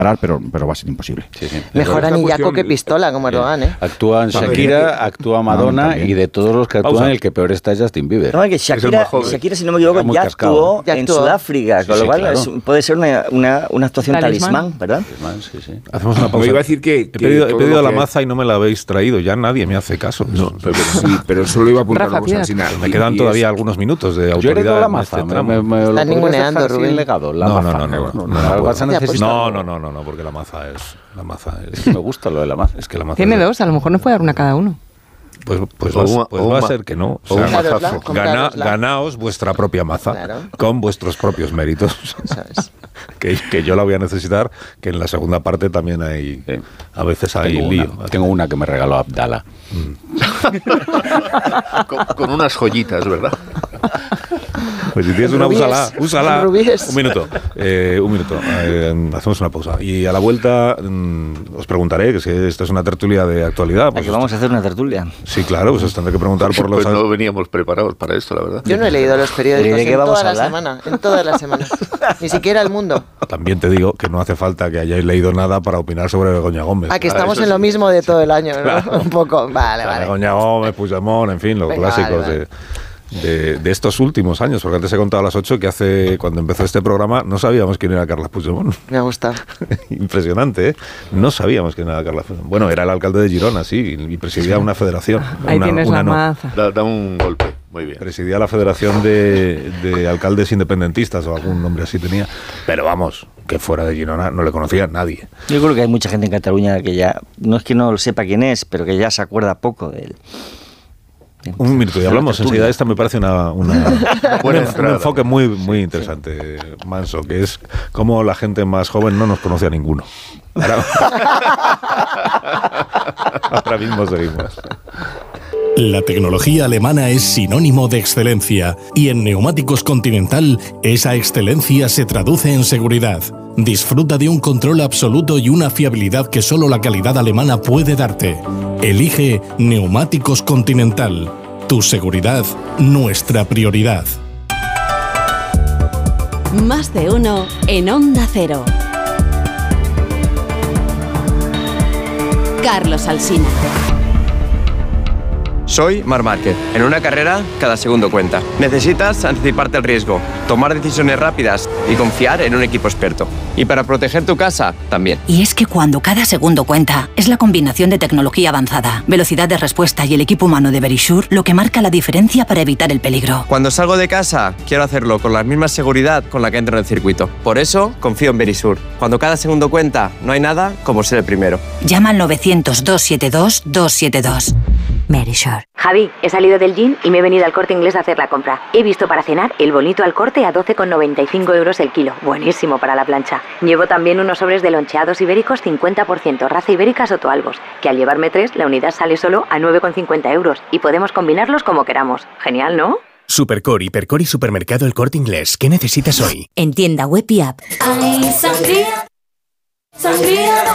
pero va a ser imposible. Sí. Mejor anillaco que pistola, como Erdogan, ¿eh? Actúan Shakira, actúa Madonna y de todos los que actúan, el que peor está es Justin Bieber. No, que Shakira, si no me equivoco, ya actuó en Sudáfrica, con lo cual puede ser una actuación talismán, ¿verdad? Sí. Hacemos una pausa. Iba a decir que he pedido a la maza y no me la habéis traído, ya nadie me hace caso. No, pero solo iba a apuntar una cosa al final. Me quedan todavía algunos minutos de autoridad. Yo heredo la maza, Está ninguneando, Rubén. Legado, No, porque la maza es... Me gusta lo de la maza. Es que la maza tiene dos, a lo mejor nos puede dar una cada uno. Pues va a ser que no. O sea, ganaos vuestra propia maza, con vuestros propios méritos. que yo la voy a necesitar, que en la segunda parte también hay... A veces hay lío. Tengo una que me regaló Abdala. con unas joyitas, ¿verdad? Pues si tienes una, úsala. Un minuto. Hacemos una pausa. Y a la vuelta os preguntaré, que si esta es una tertulia de actualidad. Pues vamos a hacer una tertulia. Sí, claro, pues os tendré que preguntar por los... Pues no veníamos preparados para esto, la verdad. Yo no he leído los periódicos en toda la semana. Ni siquiera El Mundo. También te digo que no hace falta que hayáis leído nada para opinar sobre Begoña Gómez. Que estamos en lo mismo de todo el año, ¿no? Claro. Un poco. Vale. Begoña Gómez, Puigdemont, en fin, los clásicos de estos últimos años, porque antes he contado a las 8 que cuando empezó este programa no sabíamos quién era Carles Puigdemont. Me ha gustado. Impresionante, ¿eh? No sabíamos quién era Carles Puigdemont. Bueno, era el alcalde de Girona, sí, y presidía una federación. Ahí tienes la maza. Da un golpe, muy bien. Presidía la federación de alcaldes independentistas o algún nombre así tenía. Pero vamos, que fuera de Girona no le conocía nadie. Yo creo que hay mucha gente en Cataluña que ya, no es que no sepa quién es, pero que ya se acuerda poco de él. Un minuto y hablamos enseguida. Esta me parece un enfoque muy interesante, Manso, que es cómo la gente más joven no nos conoce a ninguno. Ahora mismo seguimos. La tecnología alemana es sinónimo de excelencia y en Neumáticos Continental esa excelencia se traduce en seguridad. Disfruta de un control absoluto y una fiabilidad que solo la calidad alemana puede darte. Elige Neumáticos Continental. Tu seguridad, nuestra prioridad. Más de uno en Onda Cero. Carlos Alsina. Soy Marc Márquez. En una carrera, cada segundo cuenta. Necesitas anticiparte al riesgo, tomar decisiones rápidas y confiar en un equipo experto. Y para proteger tu casa, también. Y es que cuando cada segundo cuenta, es la combinación de tecnología avanzada, velocidad de respuesta y el equipo humano de Verisure lo que marca la diferencia para evitar el peligro. Cuando salgo de casa, quiero hacerlo con la misma seguridad con la que entro en el circuito. Por eso, confío en Verisure. Cuando cada segundo cuenta, no hay nada como ser el primero. Llama al 900-272-272. Verisure. Javi, he salido del gym y me he venido al Corte Inglés a hacer la compra. He visto para cenar el bonito al corte a 12,95 euros el kilo. Buenísimo para la plancha. Llevo también unos sobres de loncheados ibéricos 50%, raza ibérica Sotoalbos, que al llevarme 3, la unidad sale solo a 9,50 euros y podemos combinarlos como queramos. Genial, ¿no? Supercor, Hipercor y Supermercado El Corte Inglés. ¿Qué necesitas hoy? En tienda web y app. Ay, sangría.